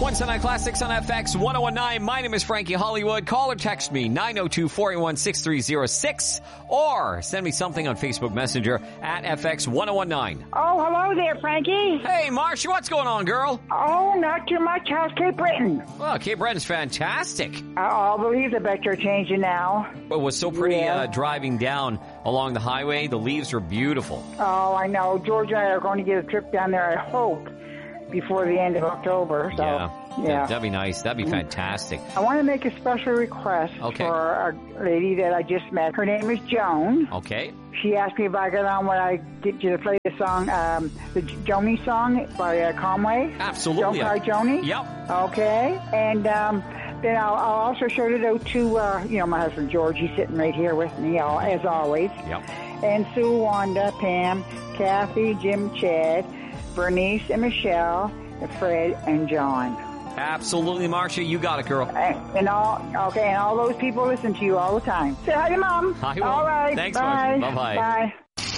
Wednesday Night Classics on FX 1019. My name is Frankie Hollywood. Call or text me 902-481-6306 or send me something on Facebook Messenger at FX 1019. Oh, hello there, Frankie. Hey, Marcia, what's going on, girl? Oh, not too much. How's Cape Breton? Well, Cape Breton's fantastic. I'll believe the bet you're changing now. It was so pretty driving down along the highway. The leaves are beautiful. Oh, I know. George and I are going to get a trip down there, I hope, before the end of October. So, yeah. That'd be nice. That'd be fantastic. I want to make a special request for a lady that I just met. Her name is Joan. Okay. She asked me if I got on when I get you to play the song, the Joni song by Conway. Absolutely. Don't Cry Joni. Yep. Okay. And then I'll also shout it out to, my husband George. He's sitting right here with me, as always. Yep. And Sue, Wanda, Pam, Kathy, Jim, Chad, Bernice, and Michelle, and Fred, and John. Absolutely, Marcia. You got it, girl. And all those people listen to you all the time. Say hi to Mom. Hi, Mom. All right. Thanks, bye. Marcia. Bye-bye. Bye.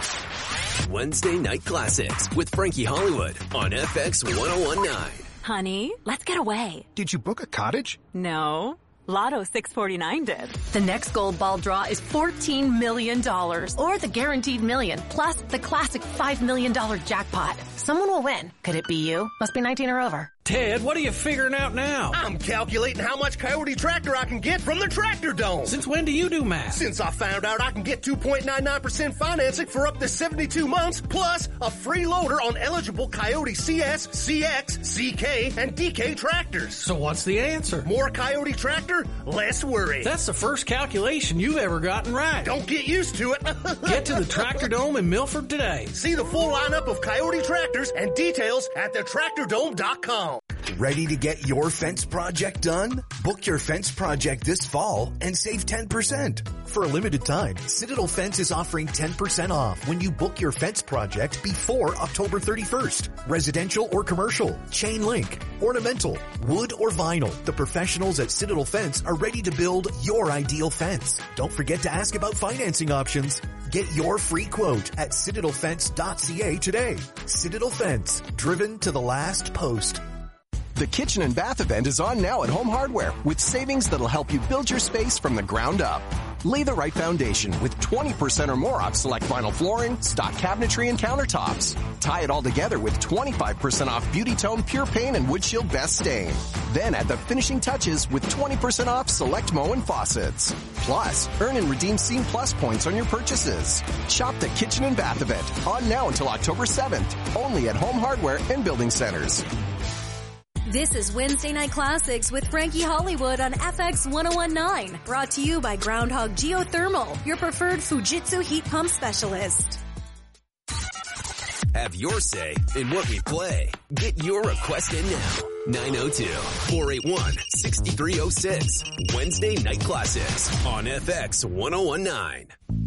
Wednesday Night Classics with Frankie Hollywood on FX 1019. Honey, let's get away. Did you book a cottage? No. Lotto 649 did. The next gold ball draw is $14 million. Or the guaranteed million, plus the classic $5 million jackpot. Someone will win. Could it be you? Must be 19 or over. Ted, what are you figuring out now? I'm calculating how much Coyote Tractor I can get from the Tractor Dome. Since when do you do math? Since I found out I can get 2.99% financing for up to 72 months, plus a free loader on eligible Coyote CS, CX, CK, and DK tractors. So what's the answer? More Coyote Tractor, less worry. That's the first calculation you've ever gotten right. Don't get used to it. Get to the Tractor Dome in Milford today. See the full lineup of Coyote Tractors and details at thetractordome.com. Ready to get your fence project done? Book your fence project this fall and save 10%. For a limited time, Citadel Fence is offering 10% off when you book your fence project before October 31st. Residential or commercial, chain link, ornamental, wood or vinyl. The professionals at Citadel Fence are ready to build your ideal fence. Don't forget to ask about financing options. Get your free quote at citadelfence.ca today. Citadel Fence, driven to the last post. The Kitchen and Bath event is on now at Home Hardware with savings that'll help you build your space from the ground up. Lay the right foundation with 20% or more off select vinyl flooring, stock cabinetry, and countertops. Tie it all together with 25% off Beauty Tone Pure Paint and Wood Shield Best Stain. Then add the finishing touches with 20% off select Moen faucets. Plus, earn and redeem Scene Plus points on your purchases. Shop the Kitchen and Bath event on now until October 7th, only at Home Hardware and Building Centers. This is Wednesday Night Classics with Frankie Hollywood on FX 1019. Brought to you by Groundhog Geothermal, your preferred Fujitsu heat pump specialist. Have your say in what we play. Get your request in now. 902-481-6306. Wednesday Night Classics on FX 1019.